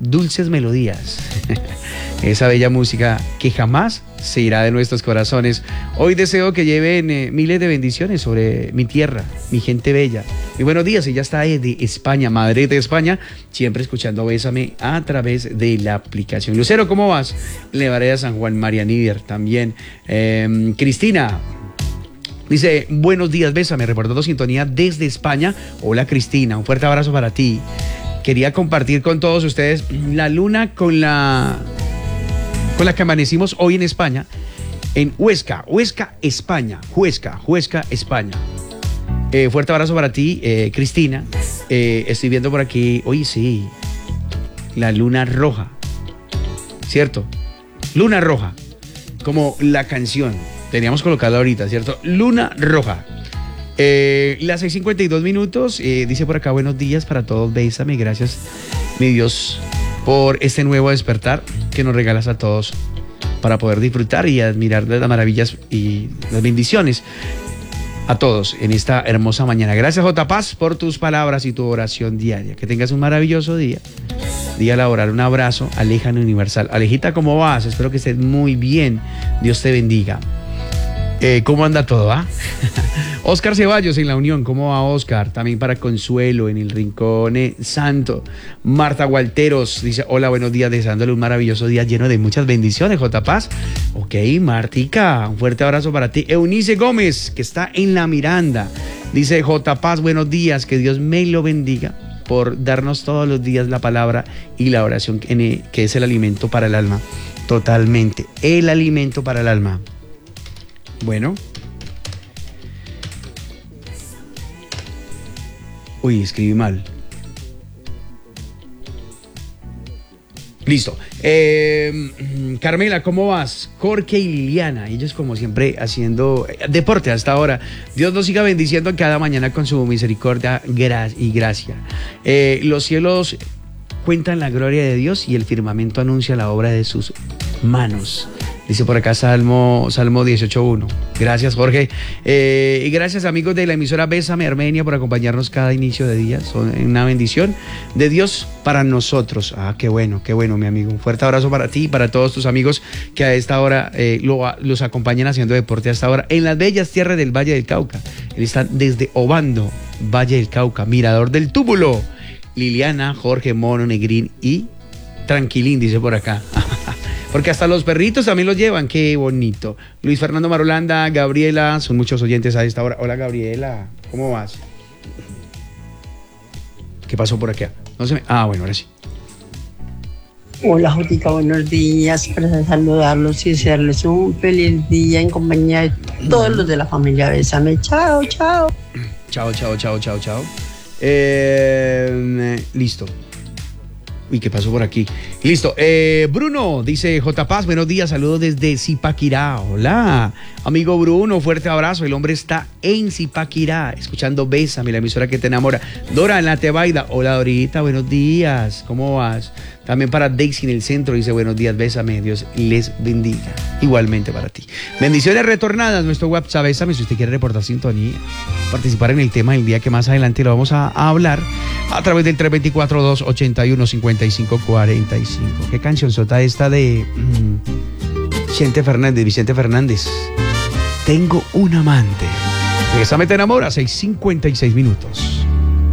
dulces melodías. Esa bella música que jamás se irá de nuestros corazones. Hoy deseo que lleven miles de bendiciones sobre mi tierra, mi gente bella. Muy buenos días, ella está de España, Madrid de España, siempre escuchando Bésame a través de la aplicación. Lucero, ¿cómo vas? Le varé a San Juan, María Nider también. Cristina dice, buenos días, Bésame, reportando sintonía desde España. Hola Cristina, un fuerte abrazo para ti. Quería compartir con todos ustedes la luna con la que amanecimos hoy en España, en Huesca, España. Fuerte abrazo para ti, Cristina. Estoy viendo por aquí, hoy sí, la luna roja, ¿cierto? Luna roja, como la canción, teníamos colocada ahorita, ¿cierto? Luna roja. Las 6:52, dice por acá, buenos días para todos, Bésame, gracias, mi Dios, por este nuevo despertar que nos regalas a todos para poder disfrutar y admirar las maravillas y las bendiciones a todos en esta hermosa mañana. Gracias, J. Paz, por tus palabras y tu oración diaria. Que tengas un maravilloso día laboral. Un abrazo, Alejandro Universal. Alejita, ¿cómo vas? Espero que estés muy bien. Dios te bendiga. ¿Cómo anda todo, ah? Oscar Ceballos en La Unión, ¿cómo va Oscar? También para Consuelo en el Rincón Santo. Marta Gualteros dice, hola, buenos días, deseándole un maravilloso día lleno de muchas bendiciones, J. Paz. Ok, Martica, un fuerte abrazo para ti. Eunice Gómez, que está en La Miranda, dice, J. Paz, buenos días, que Dios me lo bendiga por darnos todos los días la palabra y la oración, que es el alimento para el alma. Totalmente, el alimento para el alma. Bueno. Uy, escribí mal. Listo. Carmela, ¿cómo vas? Jorge y Liliana, ellos como siempre haciendo deporte hasta ahora. Dios nos siga bendiciendo cada mañana con su misericordia y gracia. Los cielos cuentan la gloria de Dios y el firmamento anuncia la obra de sus manos. Dice por acá Salmo 18.1. Gracias, Jorge. Y gracias, amigos de la emisora Bésame Armenia, por acompañarnos cada inicio de día. Son una bendición de Dios para nosotros. Ah, qué bueno, mi amigo. Un fuerte abrazo para ti y para todos tus amigos que a esta hora los acompañan haciendo deporte a esta hora en las bellas tierras del Valle del Cauca. Él está desde Obando, Valle del Cauca, Mirador del Túmulo. Liliana, Jorge, Mono, Negrín y Tranquilín, dice por acá. Porque hasta los perritos también los llevan, qué bonito. Luis Fernando Marolanda, Gabriela, son muchos oyentes a esta hora. Hola, Gabriela, ¿cómo vas? ¿Qué pasó por acá? No se me... Ah, bueno, ahora sí. Hola, Jotica, buenos días. Para saludarlos y desearles un feliz día en compañía de todos los de la familia Bésame. Chao, chao. Chao. Listo. Uy, ¿qué pasó por aquí? Listo. Bruno, dice J. Paz, buenos días, saludos desde Zipaquirá. Hola, amigo Bruno, fuerte abrazo. El hombre está en Zipaquirá, escuchando Bésame, la emisora que te enamora. Dora en la Tebaida. Hola, Dorita, buenos días. ¿Cómo vas? También para Daisy en el centro, dice buenos días, Bésame, Dios les bendiga. Igualmente para ti. Bendiciones retornadas, nuestro WhatsApp, Bésame, si usted quiere reportar sintonía, participar en el tema del día que más adelante lo vamos a hablar a través del 324-281-5545. ¿Qué canción sota esta de Vicente Fernández? Tengo un amante. Bésame te enamora, 6:56.